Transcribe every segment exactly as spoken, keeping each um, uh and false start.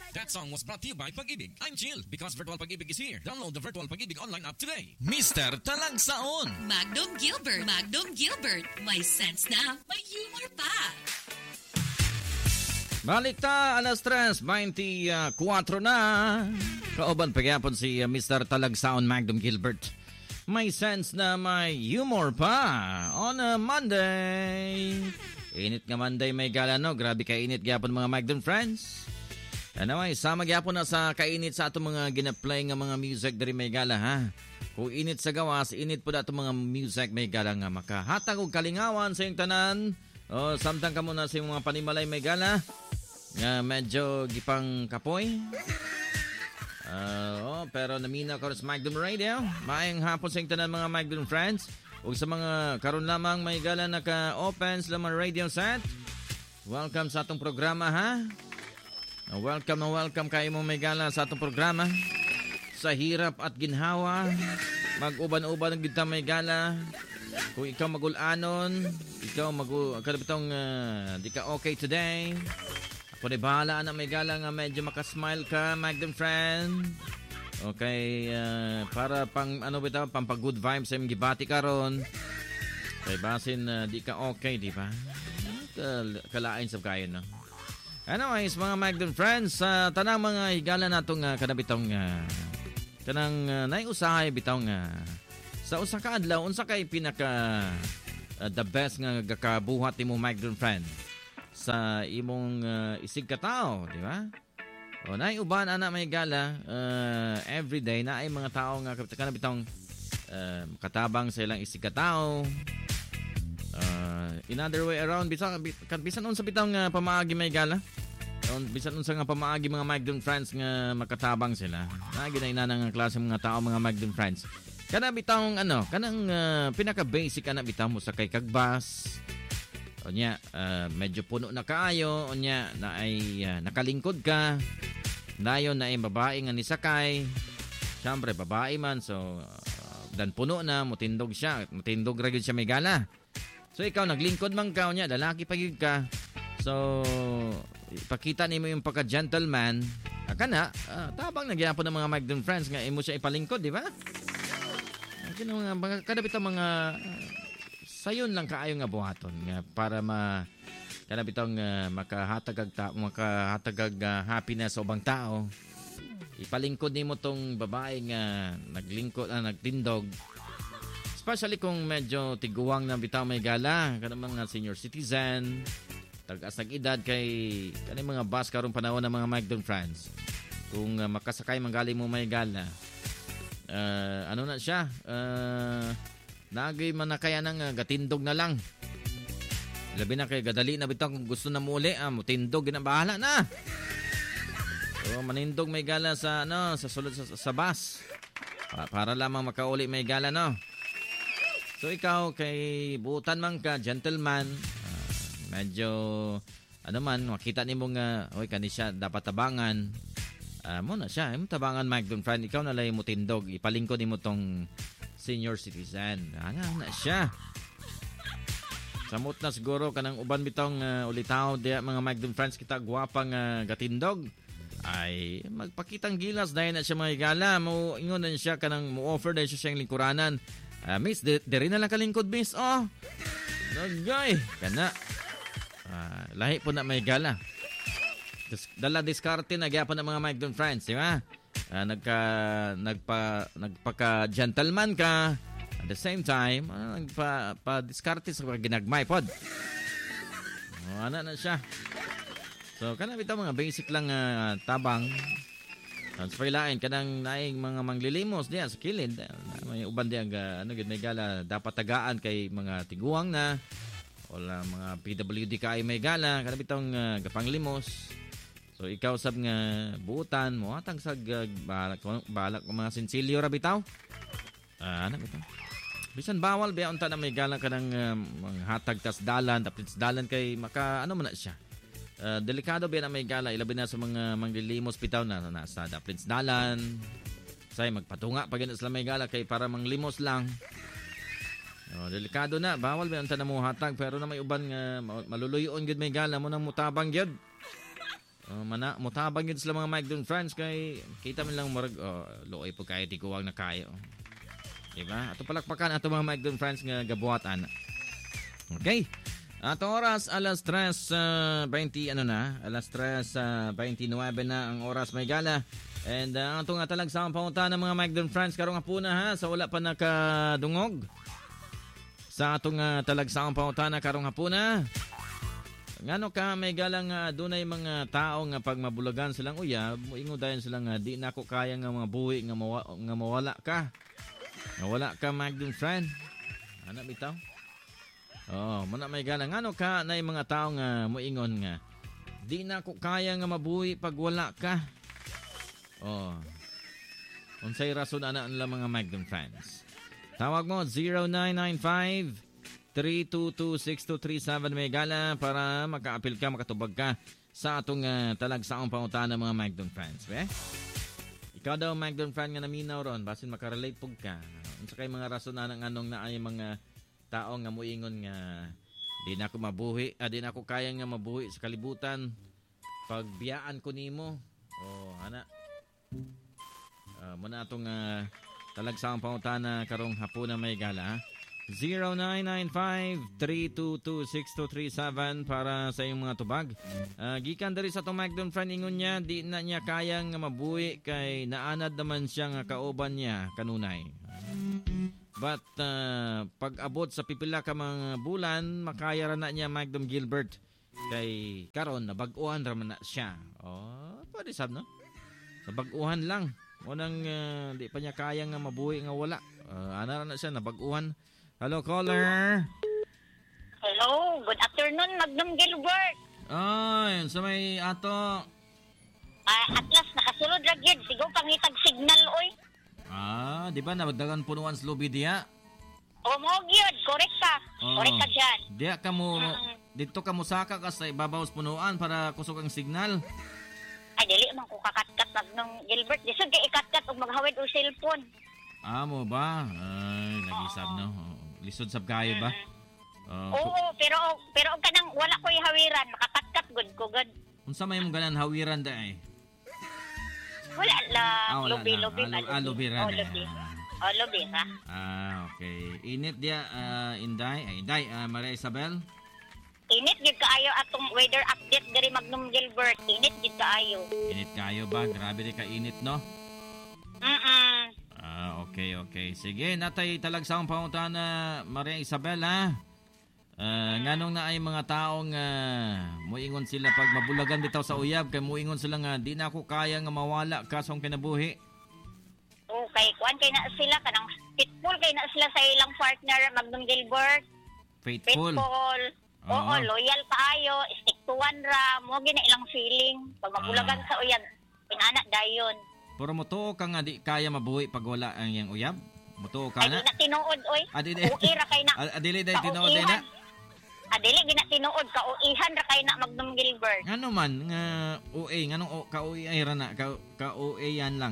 That song was brought to you by Pag-ibig. I'm chill because Virtual Pag-ibig is here. Download the Virtual Pag-ibig online app today. Mister Talagsaon. Magnum Gilbert. Magnum Gilbert. May sense na, may humor pa. Balik ta, alas tres, twenty-four na. Kauban pagyapon si uh, Mister Talagsaon Magnum Gilbert. May sense na may humor pa on a Monday. Init nga Monday may gala no. Grabe ka init gyapon mga Magnum friends. Anyway, sama gyapon na sa kainit sa ato mga gina-play nga mga music diri may gala ha. Kung init sa gawas, init po dato mga music may gala nga makahatag og kalingawan sa iyong tanan. O samtang ka muna sa mga panimalay may gala nga medyo gipang kapoy. Uh, oh, pero namina ko sa Magnum Radio. Maayong hapon sa iyong tanan mga Magnum friends. Ug sa mga karon lamang may gala naka-open sa lamang radio set. Welcome sa atong programa ha. Welcome na welcome kayo mo may gala sa atong programa. Sa hirap at ginhawa, mag-uban-uban ng kita may gala. Kung ikaw magulanon, ikaw mag- kalabitong uh, di ka okay today. Ako na bahala na may gala nga medyo makasmile ka, Magnum friend. Okay, uh, para pang ano bitaw, pang pag good vibes sa imong gibati karon. Kay basin uh, di ka okay, di ba? Kal- kalain sa kayo no. Anyways, mga Magnum friends, sa uh, tanang mga higala natong uh, kanabitong uh, kanang uh, naiusahay bitong uh, sa usa ka adlaw unsa kay pinaka uh, the best nga gakabuhat nimo Magnum friend sa imong uh, isig ka tao, di ba? O nay uban ana may gala uh, every day na ay mga tao nga kanabitong uh, katabang sa ilang isig ka tao. Uh, in other way around bisan bisan unsa bitang uh, pamaagi may gala on bisan unsa nga pamaagi mga Magnum friends nga makatabang sila na ginay na nga klase mga tao mga Magnum friends kana bitang ano kanang uh, pinaka basic ana bitaw mo sa kay kagbas onya uh, medyo puno na kaayo onya na ay uh, nakalingkod ka dayon na ay babae nga nisakay syempre babae man so uh, dan puno na mutindog siya mutindog ra gyud siya may gala. So ikaw naglingkod man ka niya, lalaki pa gyud ka. So ipakita nimo yung pagka-gentleman. Aka na, uh, tabang nagyapon ng mga Magnum friends nga imo siya ipalingkod, di ba? Kino nga mga kadabit ang mga uh, sayon lang kaayo nga buhaton nga para ma kadabitong uh, makahatag ta makahatag uh, happiness sa ubang tao. Ipalingkod nimo tong babae nga naglingkod ah, nagtindog. Especially kung medyo tiguang na bitaw may gala, kanang mga senior citizen, tagas ng edad kay kanang mga bus karong panahon ng mga Magnum friends. Kung uh, makasakay manggali mo may gala, uh, ano na siya, uh, nagay man na kaya nang uh, gatindog na lang. Labi na kay gadali na bitaw kung gusto na muli, ah, mutindog, ginabahala na. So, manindog may gala sa, ano, sa sulod sa, sa bus. Pa, para lamang makauli may gala, no? So ikaw kay buutan man ka gentleman uh, medyo ano man makita nimo nga oy kani siya dapat tabangan uh, mo na siya imo tabangan Magnum friend ikaw na lay mo tindog ipalingkod nimo tong senior citizen ana na siya samot na siguro kanang uban bitong uh, ulitaw diya mga Magnum friends kita gwapang uh, gatindog ay magpakitang gilas dahil na siya mga igala mo ingon na siya kanang mo offer dahil siya siyang lingkuranan. Uh, miss, di, di rin na lang kalingkod, miss. Oh, nagay. Kana. Uh, lahi po na may gala. Dis, dala diskarte na gyapon ng mga Magnum friends, di ba? Uh, nagka, nagpa, nagpaka-gentleman ka. At the same time, uh, nagpa, pa-diskarte sa ginagmay pod. Oh, ano na siya. So, kana bitaw mga basic lang uh, tabang. Transfer lain kanang naing mga manglilimos diya sa kilid may uban diya uh, ano gid may gala dapat tagaan kay mga tiguang na wala mga P W D kay may gala kana bitong uh, gapanglimos so ikaw sab nga buutan mo atang sag uh, balak balak mga sinsilyo ra bitaw ah ano bitaw bisan bawal ba unta na may gala kanang uh, hatag tas dalan tapos dalan kay maka ano man na siya. Uh, delikado ba na may gala ilabi na sa mga manglilimos bitaw na nasa daplins dalan say magpatunga pag sa may gala kay para manglimos lang oh, delikado na bawal ba unta na mo hatag pero na may uban nga maluluyon gid may gala mo nang mutabang gyud Uh, mana mutabang yun sila mga Mike Don friends kay kita man lang marag oh, looy po kay di kuwag na kayo. Diba? Ato palakpakan ato mga Mike Don friends nga gabuhatan. Okay. Atong oras alas tres uh, twenty ano na, alas tres uh, twenty-nine na ang oras may gala. And uh, atong atalag sa pangunta ng mga Mike Don friends karong hapuna ha sa wala pa nakadungog. Sa atong uh, talagsang pangunta na karong hapuna. Ngano ka may galang uh, dunay mga tao nga pag mabulagan silang uyab, moingon dayon sila nga di nako kaya nga mga buhi nga, mawa, nga mawala ka. Nga wala ka Mike Don friend. Ana bitaw? Oh, mana may galang ngano ka nay mga tao nga moingon nga di nako kaya nga mabuhi pag wala ka. Oh. Unsay rason ana nila mga Mike Don fans? Tawag mo zero nine nine five three two two six two three seven may gala para makaapil ka, makatubag ka sa atong uh, talagsaong pangutan ng mga Mike Don fans. Eh? Ikaw daw Mike Don fan nga naminaw ron, basin makarelate pug ka. Unsa kay mga rason na ng anong na ay mga tao nga muingon nga di na ako mabuhi, ah, di na ako kaya nga mabuhi sa kalibutan pag biyaan ko nimo. Oh, ana. Uh, muna atong uh, talagsaong pangutan na karong hapon na may gala. Ha? zero nine nine five three two two six two three seven para sa iyong mga tubag. Uh, gikan diri sa itong Mike Don friend ingon niya di na niya kayang mabuhi kay naanad naman siya nga kauban niya kanunay. But uh, pag abot sa pipila ka mga bulan makaya ra na niya Mike Don Gilbert kay karon nabag-uhan ra man na siya. Oh, pwede sab no? Sa bag-uhan lang. Unang uh, di pa niya kaya nga mabuhi nga wala. Uh, ana ra na siya nabag-uhan. Hello, caller. Hello, good afternoon, Magnum Gilbert. Ay, sa may ato. Ah, atlas, nakasulod ra gyud. Sigo pangitag signal, oy. Ah, di ba nabagdagan punuan sa lobby diya? O mo gyud, correct ka. Oo. Correct ka dyan. Diya ka mo, Mm. dito ka mo saka ka sa ibabaw sa punuan para kusog ang signal. Ay, dili man ko kakatkat, Magnum Gilbert. Disod kay ikatkat og maghawid o cellphone. Ah, mo ba? Ay, nagisab no. Oo. Lisod sab kayo ba? Uh, Oo, pero pero og kanang wala ko hawiran, makakatkat gud ko gud. unsa may mong ganan hawiran da ay? Wala lang, Ah, wala lobi, lang. lobi, Ah, lo- ah, lobi ra Oh, na. lobi. Oh, lobi ha. Ah, okay. Init dia uh, Inday, ay Inday, uh, Maria Isabel. Init gid kaayo atong weather update diri Magnum Gilbert. Init gid kaayo. Init kayo ba? Grabe rin ka init, no? Mm. Ah, okay, okay. Sige, natay talagsaong pangunta na Maria Isabel, ha? Uh, nganong na ay mga taong uh, muingon sila pag mabulagan bitaw sa uyab kay muingon sila nga di na ako kaya nga mawala kasong kinabuhi. Oh, kay kuan kay na sila kanang pitbull kay na sila sa ilang partner Magnum Gilbert. Faithful. Faithful. Oo, Oo. loyal kaayo, stick to one ra, mo gina ilang feeling. Pag mabulagan Ah. sa uyab, inana dayon. Pero mutuo ka nga di kaya mabuhi pag wala ang iyang uyab? Mutuo ka Ay na? di na tinuod oy. Ah, di- Uwi ra kay na. Ah, Adili dahil tinuod din na? Adili gina tinuod ka uihan ra kay na Magnum Gilbert. Ano man, nga O A, nganong o- ka-O A ay rana, ka, ka-O A yan lang.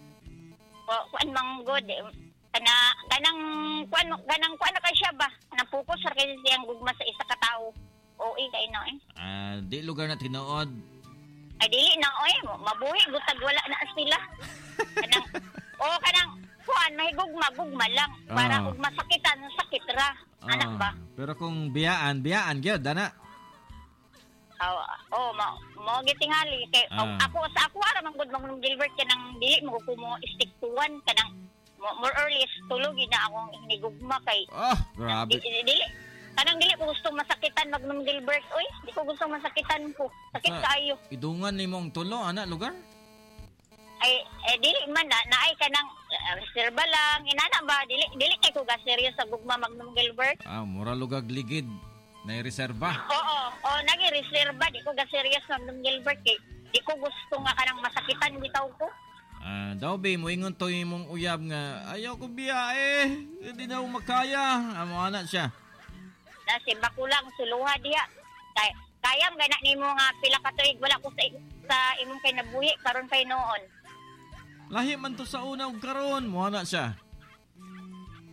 O kuan manggod eh. Kana kanang kuan kanang kuan na kay siya ba? Kanang focus ra kay siyang gugma sa isa ka tawo. O i kay no eh. Ah, di lugar na tinuod. Ay dili na oy, mabuhi gutag wala na sila. Kanang o kanang kuan mahigugma gugma lang para Ah. ug masakitan sakit ra. Anak ba? Ah, pero kung biyaan, biyaan gyud ana. Oh, oh mo mo gitingali kay Ah. ako sa ako ara man gud Magnum Gilbert kanang dili mo ko mo stick to one kanang mo- more or less tulog na akong hinigugma kay Oh, grabe. Di- di- dili kanang dili ko gusto masakitan Magnum Gilbert oy di ko gusto masakitan ko sakit Sa- kaayo Idungan nimong tulo ana lugar? ay eh, dili man na naay kanang uh, reserva lang inana ba dili dili kay ko ga serious sa gugma Magnum Gilbert Ah, mura lugag ligid na reserba. oo oh nagi reserva di ko ga serious Magnum Gilbert kay di ko gusto nga kanang masakitan bitaw ko. Ah, daw be mo ingon to imong uyab nga ayaw ko biyae. Hindi na ako makaya. Amo ana siya. Na si bakulang suluha diha kay kayam gana nimo nga pila ka tuig wala ko sa sa imong kay nabuhi karon kay noon. Lahi man to sa una ug karon, mo ana siya.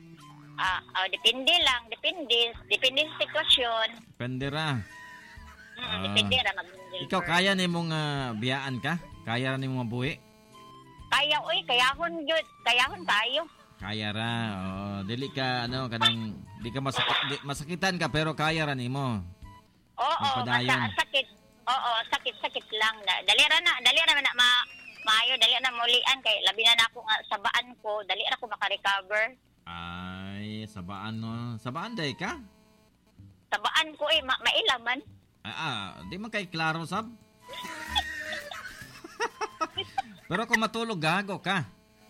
Ah, ah, depende lang, depende, depende sa sitwasyon. Pendera. Mm, Ah. depende ra Magnum Gilbert. Ikaw, kaya ni mong ah, biyaan ka? Kaya ra ni mong mabuhi? Kaya oy, kayahon gyud, kayahon kayo. Kaya ra. Oh, dili ka, ano, kanang, di ka masakit, di, masakitan ka, pero kaya ra ni mo. Oo, Magpadayon. masa, sakit. Oo, sakit-sakit lang. Da- Dali ra na, dali ra na ma maayo, dali ra na mulian kay labi na nako nga sabaan ko, dali ra ko maka-recover. Ay, sabaan no. Sabaan day ka? Sabaan ko eh, ma- mailaman. Ah, ah, di man kay klaro sab. Pero kung matulog, gago ka.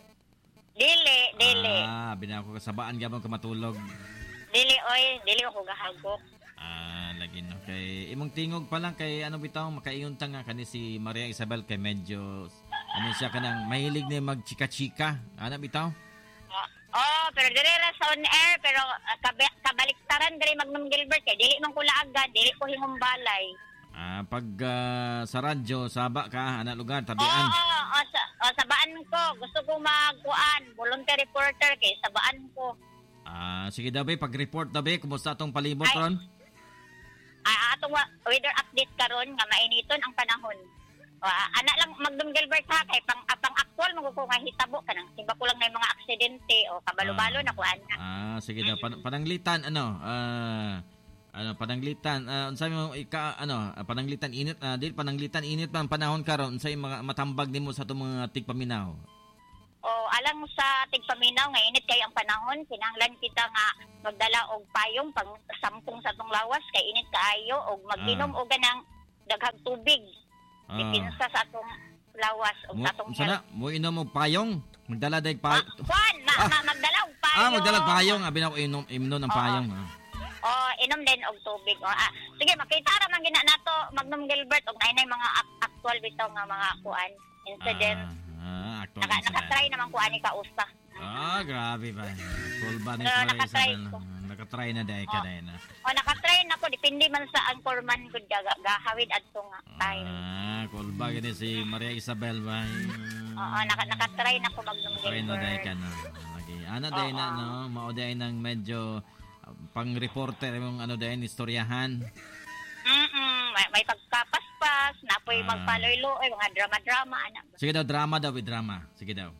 Dili, dili. Ah, binako ka sabaan gyapon ka matulog. Dili oy, dili ako gahagok. Ah, lagi no. Kay imong tingog pa lang kay ano bitaw makaingon ta nga kani si Maria Isabel kay medyo ano siya kanang mahilig ni magchika-chika. Ana bitaw? Oh, oh, pero dili ra sa on air pero uh, kab- kabaliktaran diri Magnum Gilbert kay dili man ko laagad, dili ko hingumbalay. Ah, pag ah, sa radyo saba ka ana lugar Oo, tabian. oh, oh, sa, oh, sabaan ko. Gusto ko magkuan, voluntary reporter kay sabaan ko. Ah, sige daw be pag-report daw be kumusta atong palibot Ay. ron? Ay, atong wa- weather update karon nga mainiton ang panahon. O, ah, ana lang Magnum Gilbert ha kay pang ah, pang actual mo ko nga hitabo kanang simba ko lang na yung mga aksidente o kabalo-balo na ko ana. Ah, sige daw Pan- pananglitan ano ah ano pananglitan uh, unsay mo ika ano ah, pananglitan init uh, dili pananglitan init man panahon karon unsay mga matambag nimo sa atong mga tigpaminaw. O alang sa tigpaminaw nga init kay ang panahon, kinahanglan kita nga magdala og payong pang sampung sa atong lawas kay init kaayo og mag-inom og ganang daghang tubig. Ah. Dipinsa sa atong lawas og Mo sa atong unsa na mo inom og payong magdala day pa. Ah, Juan, ma, Ah. ma, magdala og payong. Ah, magdala og payong abi na ko inom imnon ng Oo. payong. Ah. Oh, inom din og tubig. Oh, ah, sige, makita ra man gina nato Magnum Gilbert og nainay mga ak- actual bitaw nga mga kuan incident. Ah, ah actual Naka, incident. nakatry naman kuan ni kausa. Ah, grabe ba. Cool ba ni Oo, Maria nakatry Isabel? ko. Nakatry na day ka Oo. day na. O nakatry nako depende man sa anchorman gud ga gahawid adto nga time. Ah, cool ba gani si Maria Isabel ba? Oo, naka nakatry nako Magnum Try na day Gilbert. ka na. Lagi. Ana day na Oo. no, mao day nang medyo uh, pang-reporter yung ano day istoryahan. Mm. May, may pagkapaspas, napoy Ah. magpaloy-loy, mga drama-drama ana. Sige daw drama daw with drama. Sige daw.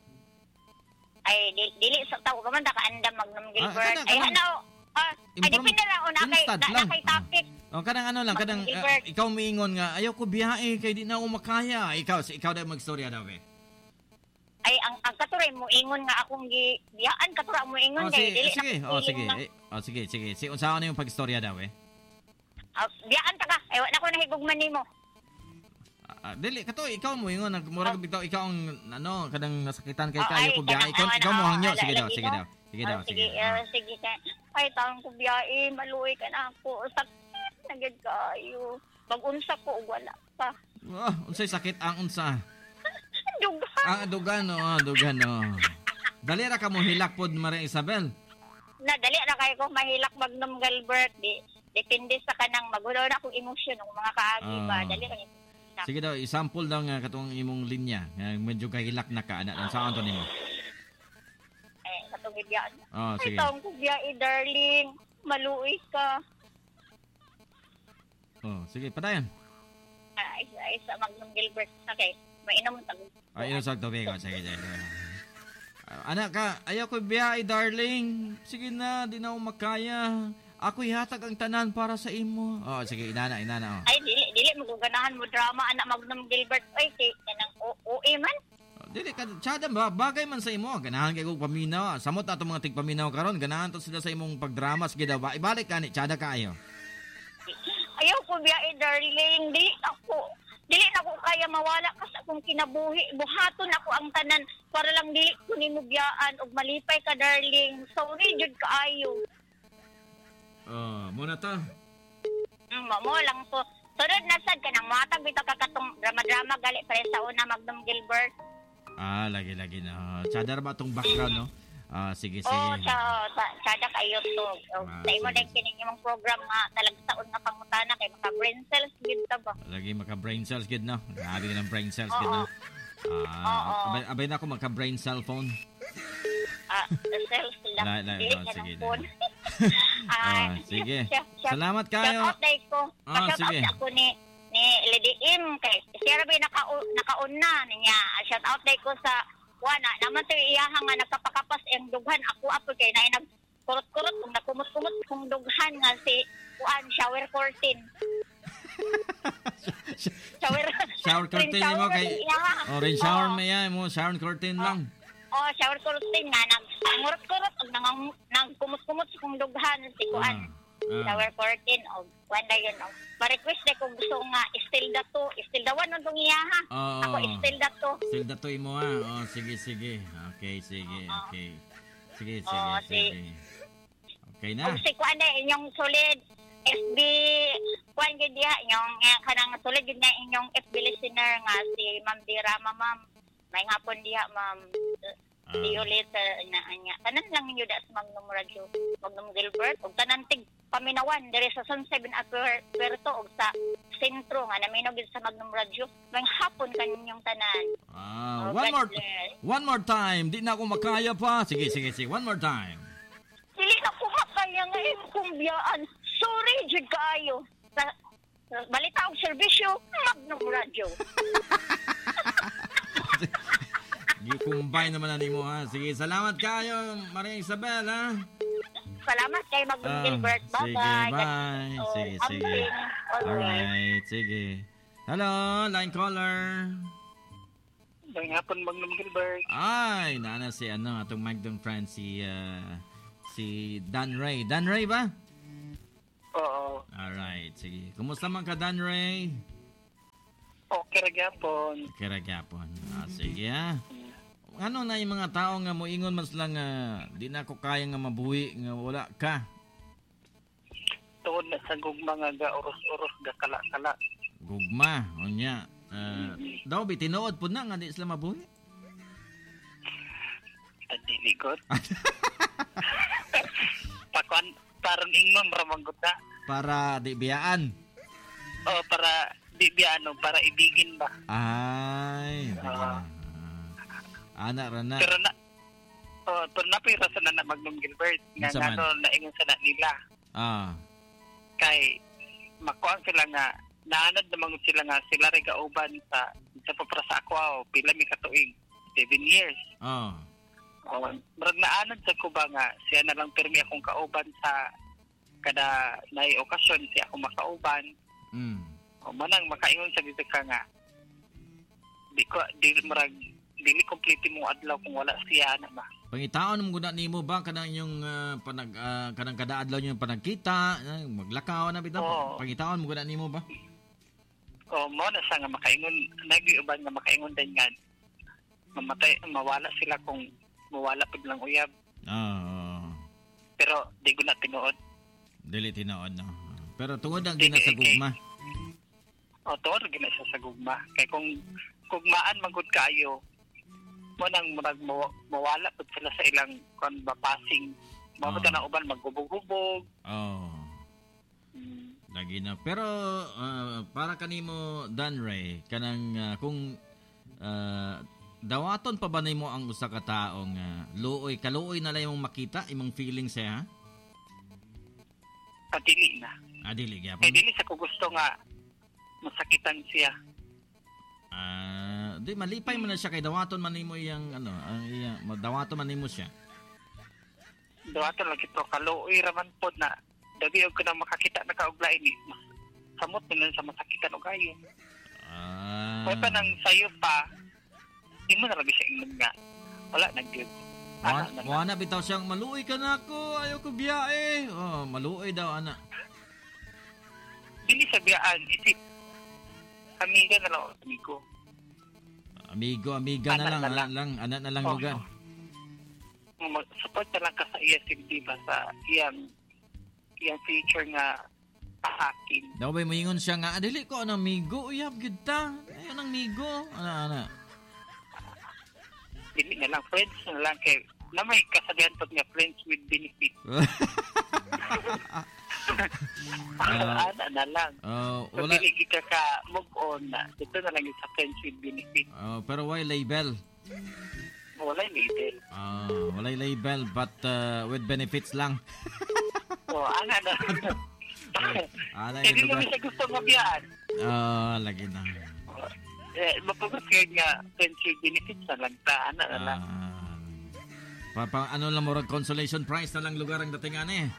Ay dili, dili sa tao ka man ta kaandam Magnum Gilbert. kanang- Ay kanang- hanaw. Ah, ay Inform- depende lang una kay instant na, lang. na kay topic. O kanang ano lang kanang uh, Gilbert. ikaw miingon nga ayaw ko biyahe kay di na ako makaya. Ikaw si ikaw daw magstorya daw eh. Ay ang ang katuray mo ingon nga akong gi biyaan katura mo ingon Oh, kay sige, dili sige. na Oh, feeling sige. na- Eh, oh, sige, sige. Si unsa ano yung pagstorya daw eh? Ah, biyaan ta ka. Ay wa na ko nahigugman nimo. Ah, dili kato ikaw mo ingon nagmurag bitaw ikaw ang ano kadang nasakitan kay Oh, kayo ay, ko biyahe. kanang Ikaw, awan, ikaw mo oh, hangyo. ala- Sige daw, lagi sige mo. daw. Sige Ah, daw, sige, sige. ah, sige ka. Ay taon ko biyae, maluoy ka na ako. Sakit na gid kayo. Pag-unsa ko ug wala pa. Oh, unsay sakit ang unsa? Dugan. Ah, dugan no, ah, dugan no. Dali ra ka mo hilak pod Maria Isabel. Na dali ra kay ko mahilak Magnum Gilbert di. Depende sa kanang magulo na akong emosyon ng mga kaagi ba. Ah. Dali ra ni. Sige daw, i-sample daw nga katong imong linya. Nga medyo kahilak na ka ana. Saan to nimo? Eh, katong biyaan. Oh, Ay sige. taon ko biyae, darling. Maluoy ka. Oh, sige, padayon. Ay, ay sa Magnum Gilbert. Okay, mainom mo tag. Ay, ino sa tubig ko. Sige, sige. Ah, anak ka, ayaw ko biyahe, darling. Sige na, di na ako makaya. Ako ihatag ang tanan para sa imo. Oh, sige, inana, inana. Oh. Ay, dili, dili, maguganahan mo drama, anak Magnum Gilbert. Ay, kay, kanang O A man. Oh, dili ka, tsada ba, bagay man sa imo. Ganahan kay kong paminaw. Samot na itong mga tigpaminaw karon. Ganahan to sila sa imong pagdrama. Sige daw, ba, ibalik ka ni, tsada ka ayo. Ayaw ko biyae, darling. Dili ako. Dili na ko kaya mawala ka sa akong kinabuhi. Buhaton ako ang tanan para lang dili ko nimo biyaan og malipay ka, darling. Sorry, jud kaayo. Oh, muna to. Mm, mo lang po. Sunod na sad ka nang matag bitaw ka katong drama-drama gali pare sa una Magnum Gilbert. Ah, lagi-lagi na. Tsada ra ba itong background, no? Ah, sige, sige. Oo, sa sa sada kayo to. O, Ah, sa imo sige. din kining imong program nga talagsaon nga pangutana kay maka brain cells gid ta ba. Lagi maka-brain cells, gid, no? Grabe ka ng brain cells, gid, Oo. no? Ah, Oo. abay, abay na ako magka-brain cell phone. Ah, the cells lang. Lai- lai- Dili oh, ka sige, ng phone. Ah, sige. Shout- shout- Salamat kayo. Shout out day ko. Ah, shout sige. out ako ni ni Lady M kay siya rabi naka nakauna niya. Shout out day ko sa wana naman to iyahang nga nagkapakapas ang dughan ako apo kay nay nag kurot-kurot kung nakumot-kumot kung dughan nga si kuan shower curtain. shower Shower curtain mo kay orange shower mo yan mo shower curtain lang. Oh, shower curtain nga nag ngurot-kurot ug nang nagkumot-kumot kung dughan si kuan. Ah, ah. Shower curtain o wala yun o. Ma-request na kung gusto nga still dato, still dawan nung iyaha. Oo. Ako still dato. Still datoy mo ha. Oh, sige, sige. Okay, sige, okay. Sige, sige, Oo, si- sige. Okay na. Kung si kuan na inyong solid F B kuan gid diha inyong eh, kanang solid gid na inyong F B listener nga si Ma'am Dirama ma'am. May ngapon diha ma'am. See you later na anya. Tanan lang ninyo da sa Magnum Radio, Magnum Gilbert ug tanan tig paminawan diri sa San seven at Puerto ug sa sentro nga naminog gid sa Magnum Radio. May hapon kaninyong tanan. Ah, Oh, one God more bless. one more time. Di na ako makaya pa. Sige, sige, sige. One more time. Dili na ko makaya nga imong biyaan. Sorry jud kaayo. Sa, sa balita og serbisyo Magnum Radio. Gikumbay naman na nimo ha. Sige, salamat kayo, Maria Isabel ha. Salamat kay Magnum Ah, Gilbert. sige, Bye-bye. bye. Oh, Sige, sige. amping. Alright. Alright, sige. Hello, line caller. Magandang hapon, Magnum Gilbert. Ay, nana si ano, atong Magdon friend si ah, si Dan Ray. Dan Ray ba? Oo. Alright, sige. Kumusta man ka, Dan Ray? Okay, ragyapon. Kiragapon. Ah, sige ha. Ano na yung mga tao nga moingon mas lang nga di na ako kaya nga mabuhi nga wala ka. Tuod na sa gugma nga ga oros-oros ga kala-kala. Gugma, unya. Uh, daw bi tinuod pud na nga di sila mabuhi. Tadilikot. Pakuan, paron ingnon, ramanggot na. Para di biyaan. O, para, di di ano, para ibigin ba? Ay, Ah. ana ra na. Pero na, oh, pero napira sa na Magnum Gilbert. Nga Unsa nga man? no, naingon sa na nila. Ah. Kay, makuan sila nga, naanad naman sila nga, sila rin kauban sa, sa paprasa ako, oh, pila mi katuig. Seven years. Oh. Oh, marag naanad sa kuba nga, siya na lang pirmi akong kauban sa kada nay okasyon siya ako makauban. Mm. O manang makaingon sa dito ka nga. Di ko di marag dili complete mo adlaw kung wala siya na ba. Pangitaon mo gud nimo ba kanang yung ah, panag ah, kanang kada adlaw yung panagkita, ah, maglakaw na bitaw. Oo. Pangitaon mo gud nimo ba? O mo na sa nga makaingon nagiuban nga makaingon din nga mamatay mawala sila kung mawala pud lang uyab. Ah. Pero di ko na tinuod. Dili tinuod no. Pero tungod ang Dili, gina sa gugma. O tuod gina siya sa gugma. Kay kung gugmaan magud kaayo mo nang murag maw- mawala pud sila sa ilang kon ba passing. Mao Ah. ka na uban maggubog-gubog. Oh. Mm. Lagi na. Pero ah, para kanimo Dan Ray kanang ah, kung ah, dawaton pa ba nimo ang usa ka taong uh, luoy kaluoy na lang imong makita imong feelings siya? Kadili na. Ah, dili gyapon. Kay dili sa ko gusto nga masakitan siya. Ah, di malipay man na siya kay dawaton man nimo iyang ano, ang iya dawaton man nimo siya. Dawaton lang ito kaluoy raman pod na dabi og kanang makakita na kauglain ni. Samot man sa masakitan og ayo. Ah. Kaya pa nang sayo pa imo na lagi siya ingon nga. Wala na gyud. Wa- Ana na wa na bitaw siyang maluoy ka na ako, ayaw ko biyae. Oh, maluoy daw ana. Dili sa biyaan isip amiga na lang amigo. Amigo, amiga na Anak lang, na anak lang. lang, anak na lang Oo. lugar. Mag-support na lang ka sa iya silbi ba sa iyang iyang future nga akin. Daw ba moingon siya nga, adili ko ang amigo, uyab gid ta. Ayo nang amigo, ana ana. Dili na lang friends na lang kay na may kasabihan pod nga friends with benefit. Ah. Ana na lang. Oh, So, wala. dili ka ka move on na. Dito na lang yung sa friends with benefit. Oh, pero why label? Wala yung label. Ah, walay label but uh, with benefits lang. O, ana na. Ah, Eh, lagi di naman lugar. siya gusto mabiyaan. Ah, lagi na. Eh, mapagot kayo nga, pension benefits na lang ta, ana na lang. Ah, pa, pa, ano lang murag consolation prize na lang lugar ang datingan eh.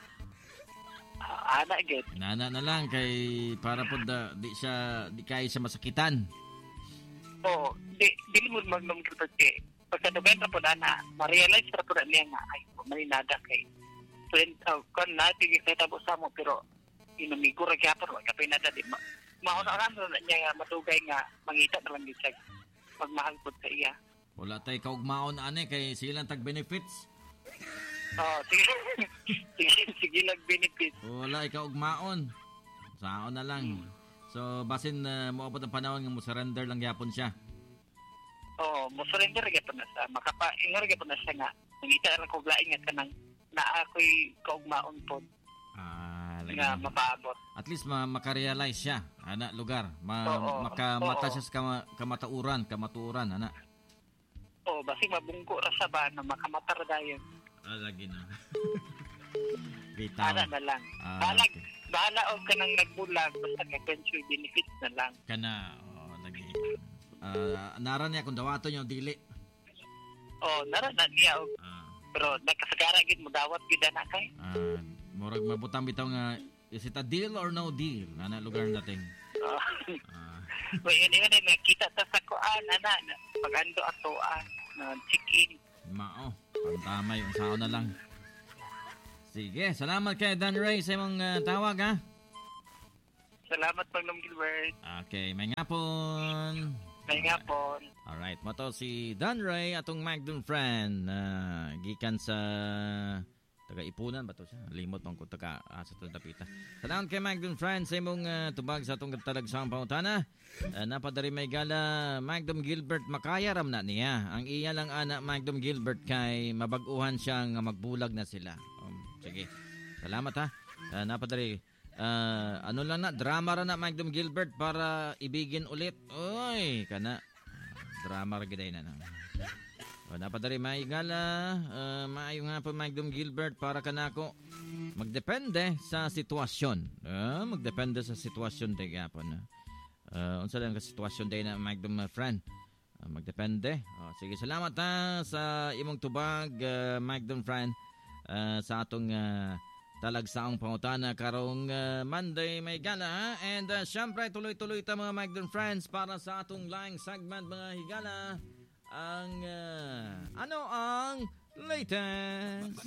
Ah, ana, gid. Nana na lang kay para po da, di siya di kay siya masakitan. Oo, di, di mo mag-nom Gilbert eh. Pagkatugan na po na na, ma-realize na po na niya nga, ay, maninada kay. Friend, uh, kung natin kita mo sa mo, pero inamigo ra gyapon wa kapay na dali. Ma mauna na niya nga matugay nga mangita na lang gid siya magmahal pud sa iya. Wala tay kaugmaon ane kay silang tag benefits. Oh, sige. sige, sige lang benefit. Wala ikaw ugmaon. Saon na lang. So basin uh, moabot ang panahon nga mo surrender lang gyapon siya. Oo, mo surrender gyapon na sa makapa ingor gyapon na siya nga mangita ra ko lain nga kanang naa ko'y kaugmaon pod. Ah, lagi Nga na. mapaabot. At least ma makarealize siya ana lugar. Ma Oo, makamata oo. siya sa kama, kamatauran, kamatuuran ana. Oo, basi mabungko ra sa ba na makamatar dayon. Ah, lagi na. Bitaw. Ana na lang. Ah, Bahala, okay. bahala og kanang nagbulag basta kay pension benefits na lang. Kana, oh, lagi. Ah, nara niya kung dawaton yung dili. Oh, nara na niya og Ah, pero nagkasagara gid mo dawat gid na kay. ah, murag mabutang bitaw nga is it a deal or no deal? Ana lugar natin. Oh. Ah, May ini na nakita ta sa kuan ana na pagando ato ah na check-in. mao, pantamay yung sao na lang. Sige, salamat kay Dan Ray sa imong ah, tawag ha. Salamat Panginoon Gilbert. Okay, may ngapon. May nga po. Alright, mo to si Dan Ray atong Magdon friend na gikan sa taga Ipunan ba to siya? Limot man ko taga ah, sa Tadapita. Salamat kay Magdon friend sa imong uh, tubag sa atong talagsang pangutana. Uh, napadari may gala Magdon Gilbert makaya ram na niya. Ang iya lang anak Magdon Gilbert kay mabag-uhan siya nga magbulag na sila. Um, sige. Salamat ha. Uh, napadari Uh, ano lang na, drama ra na Magdom Gilbert para ibigin ulit. Oy, kana. Drama ra giday na na. O, dapat rin maigala. Uh, maayo nga po Magdom Gilbert para kanako. Magdepende sa sitwasyon. Uh, magdepende sa sitwasyon day gapon. Uh, unsa lang ka sitwasyon day na Magdom uh, friend. Uh, magdepende. O, sige, salamat ha sa imong tubag uh, Magdom friend uh, sa atong uh, talagsaong pangutana karong uh, Monday may gala ha? And uh, syempre tuloy-tuloy ta mga Magdon friends para sa atong laing segment mga higala ang uh, ano ang latest.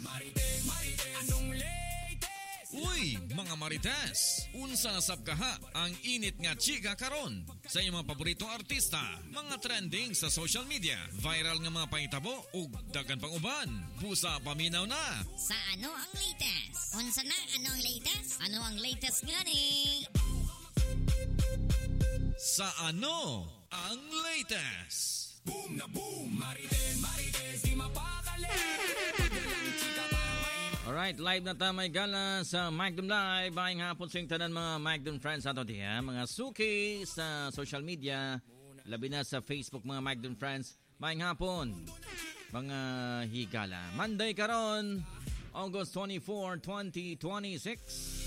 Uy, mga marites! Unsa na sab kaha ang init nga chika karon sa iyong mga paboritong artista, mga trending sa social media, viral nga mga pangitabo ug daghan pang uban. Busa paminaw na. Sa ano ang latest? Unsa na ano ang latest? Ano ang latest nga ni? Sa ano ang latest? Boom na boom, marites, marites, di mapakali. Alright, live na tayo may gala sa Magdon Live. Ayong hapon sa tanan mga Magdon friends ato diha, mga suki sa social media, labi na sa Facebook mga Magdon friends. Mayong hapon, mga higala. Monday karon, August twenty-fourth, twenty twenty-six.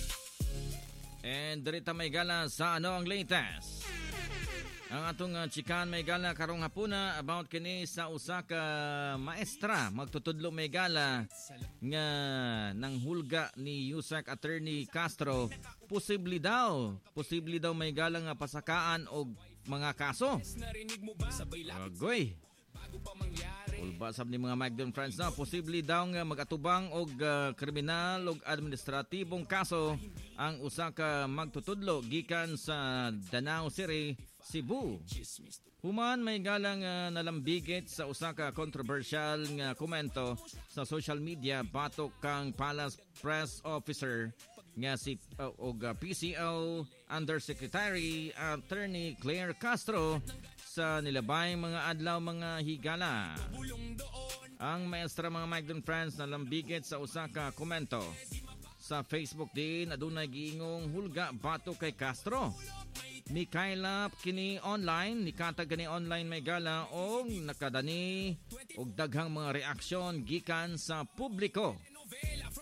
And dirita may gala sa ano ang latest. Ang atong uh, chikan may gala karong hapuna about kini sa usa ka maestra magtutudlo may gala nga nang hulga ni U S A C Attorney Castro posible daw posible daw may gala nga pasakaan og mga kaso. Agoy. Ulba sab ni mga Magdon friends na posible daw nga magatubang og uh, kriminal og administratibong kaso ang usa ka magtutudlo gikan sa Danau City, Cebu. Human may galang uh, nalambigit sa usa ka controversial nga komento sa social media batok kang Palace Press Officer nga si uh, og uh, P C O Undersecretary Attorney Claire Castro sa nilabay mga adlaw mga higala. Ang maestra mga Magdon friends nalambigit sa usa ka komento sa Facebook din adunay giingong hulga batok kay Castro. Ni Kyla kini online, ni katag kini online may gala og nakadani og daghang mga reaksyon gikan sa publiko.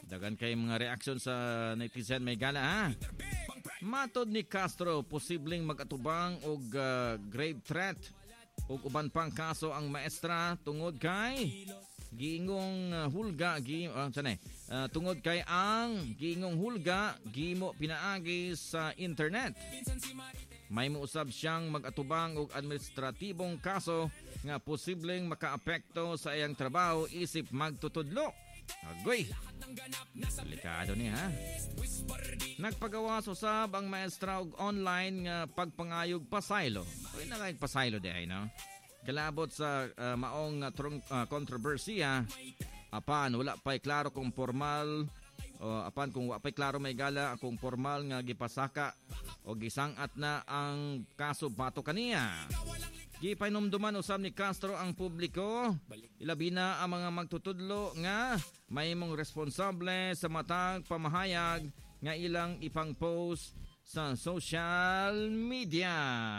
Dagan kay mga reaksyon sa netizen may gala ha. Matod ni Castro, posibleng mag-atubang og uh, grave threat ug uban pang kaso ang maestra tungod kay giingong uh, hulga gi uh, sanay, uh, tungod kay ang giingong hulga gimo pinaagi sa internet. May muusab siyang mag-atubang og administratibong kaso nga posibleng makaapekto sa iyang trabaho isip magtutudlo. Agoy, delikado niya ha. Nagpagawas usab ang maestra og online nga pagpangayog pasaylo. Uy na kay pasaylo di ay no. Kalabot sa uh, maong uh, trong, uh, kontrobersiya, apan wala pa'y klaro kung formal o apan kung wala pa'y klaro may gala kung formal nga gipasaka o gisangat na ang kaso bato kaniya. Gipainumduman usab ni Castro ang publiko, ilabi na ang mga magtutudlo nga may mong responsable sa matang pamahayag nga ilang ipang-post sa social media.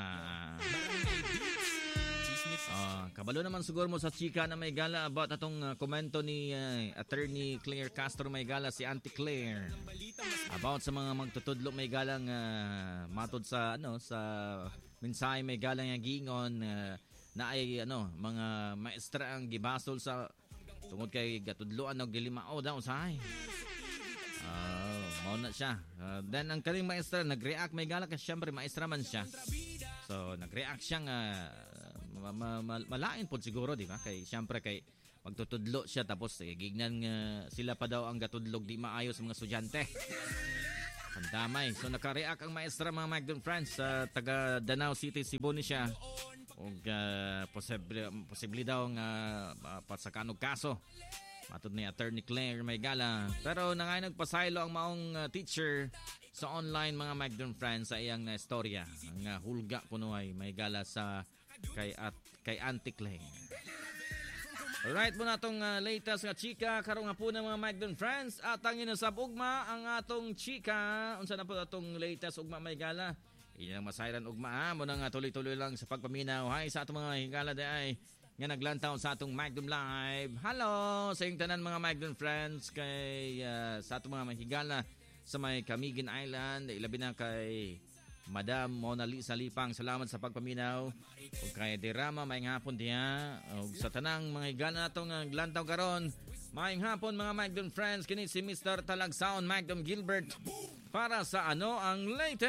Uh, kabalo naman siguro mo sa chika na may gala about atong uh, komento ni uh, Attorney Claire Castro may gala, si Auntie Claire, about sa mga magtutudlo may galang uh, matod sa ano sa mensahe may galang nga giingon uh, na ay ano mga maestra ang gibasol sa tungod kay gatudloan og gilimao daw usahay. Oh, mao na siya. Uh, then ang kaning maestra nag-react may gala kasi syempre maestra man siya. So nag-react siya nga uh, ma- ma- malain pod siguro di ba kay syempre kay magtutudlo siya tapos eh, gignan nga sila pa daw ang gatudlog di maayo sa mga estudyante. Ang damay. So naka-react ang maestra mga Magdon friends sa uh, taga Danao City, Cebu ni siya. Og uh, posible posible daw nga uh, pasakanog kaso. Matod ni Attorney Claire may gala. Pero nangay nagpasaylo ang maong uh, teacher sa online mga Magdon friends sa iyang na uh, istorya. Ang uh, hulga kuno ay may gala sa kay at kay Auntie Claire. Alright po na itong uh, latest nga chika karong nga po ng mga Magdon friends at ang inasab ugma ang atong chika unsa na po itong latest ugma may gala ilang masayran ugma ha mo nang uh, tuloy-tuloy lang sa pagpaminaw. Hi sa atong mga higala di ay nga naglantaw sa atong Magdon Live. Hello sa inyong tanan mga Magdon friends kay uh, sa atong mga higala sa may Camiguin Island, ilabi na kay Madam Mona Lisa Lipang, salamat sa pagpaminaw. O kay Derama, maayong hapon diya. O sa tanang mga higala natong uh, glantaw karon, maayong hapon mga Magdon friends. Kini si Mister Talagsaon Magdon Gilbert para sa ano ang latest